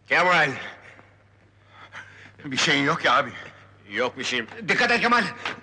Kemal! Bir şeyin yok ya abi. Yok bir şeyim. Dikkat et Kemal!